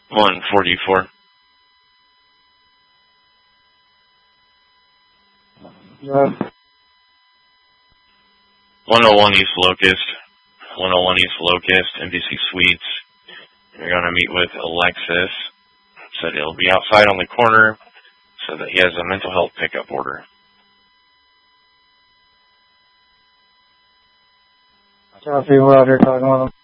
144. Yes. 101 East Locust. 101 East Locust, NBC Suites. You're going to meet with Alexis. Said he'll be outside on the corner so that he has a mental health pickup order. Copy, we're out here talking with him.